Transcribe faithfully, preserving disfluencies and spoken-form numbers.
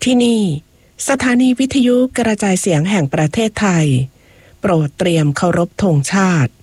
ที่นี่สถานีวิทยุกระจายเสียงแห่งประเทศไทยโปรดเตรียมเคารพธงชาติ